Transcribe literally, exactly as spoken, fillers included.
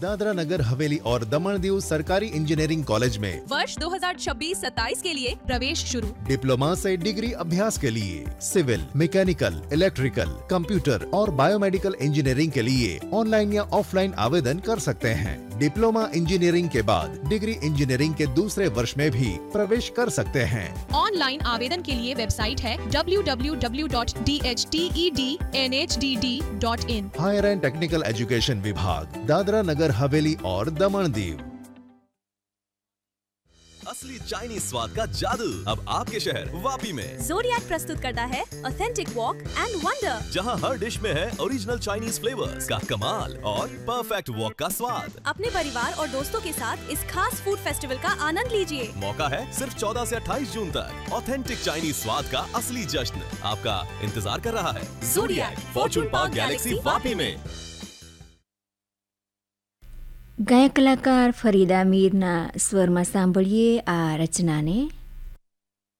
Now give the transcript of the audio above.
दादरा नगर हवेली और दमन दीव सरकारी engineering college में वर्ष दो हज़ार छब्बीस सत्ताईस के लिए प्रवेश शुरू। डिप्लोमा से डिग्री अभ्यास के लिए सिविल, मैकेनिकल, इलेक्ट्रिकल, कंप्यूटर और बायोमेडिकल इंजीनियरिंग के लिए ऑनलाइन या ऑफलाइन आवेदन कर सकते हैं। डिप्लोमा इंजीनियरिंग के बाद डिग्री इंजीनियरिंग के दूसरे वर्ष में भी प्रवेश कर सकते हैं। ऑनलाइन आवेदन के लिए वेबसाइट है W W W dot D H T E D N H D D dot in. Higher and technical education विभाग, दादरा नगर हवेली और दमन दीव। असली चाइनीज स्वाद का जादू अब आपके शहर वापी में। ज़ोडिएक प्रस्तुत करता है ऑथेंटिक वॉक एंड वंडर, जहां हर डिश में है ओरिजिनल चाइनीज फ्लेवर्स का कमाल और परफेक्ट वॉक का स्वाद। अपने परिवार और दोस्तों के साथ इस खास फूड फेस्टिवल का आनंद लीजिए। मौका है सिर्फ चौदह से अट्ठाईस जून तक। ऑथेंटिक चाइनीज स्वाद का असली जश्न आपका इंतजार कर रहा है। Zodiac Fortune park Galaxy Vapi में। ગાયક કલાકાર ફરીદા મીરના સ્વરમાં સાંભળીએ આ રચનાને।